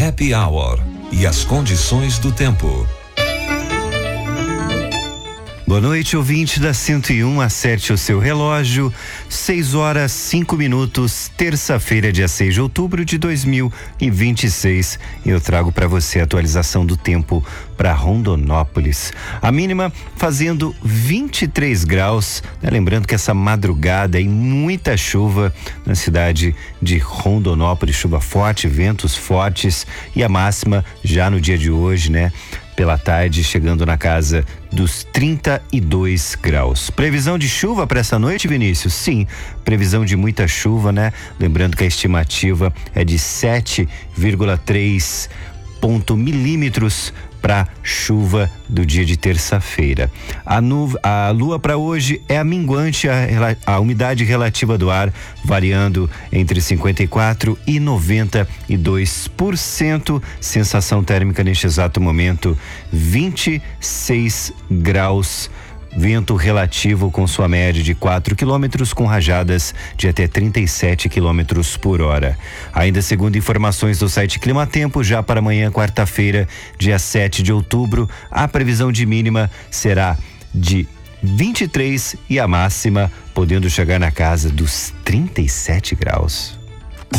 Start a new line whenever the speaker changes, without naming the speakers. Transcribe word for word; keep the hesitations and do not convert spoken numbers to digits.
Happy Hour e as condições do tempo.
Boa noite, ouvinte da cento e um, acerte o seu relógio, seis horas cinco minutos, terça-feira, dia seis de outubro de dois mil e vinte e seis. Eu trago para você a atualização do tempo para Rondonópolis. A mínima fazendo vinte e três graus, né? Lembrando que essa madrugada aí muita chuva na cidade de Rondonópolis, chuva forte, ventos fortes, e a máxima já no dia de hoje, né? Pela tarde, chegando na casa dos trinta e dois graus. Previsão de chuva para essa noite, Vinícius? Sim, previsão de muita chuva, né? Lembrando que a estimativa é de sete vírgula três ponto milímetros para chuva do dia de terça-feira. A, nu, a lua para hoje é a minguante, a, a umidade relativa do ar variando entre cinquenta e quatro e noventa e dois por cento. Sensação térmica neste exato momento vinte e seis graus. Vento relativo com sua média de quatro quilômetros, com rajadas de até trinta e sete quilômetros por hora. Ainda segundo informações do site Climatempo, já para amanhã, quarta-feira, dia sete de outubro, a previsão de mínima será de vinte e três e a máxima podendo chegar na casa dos trinta e sete graus.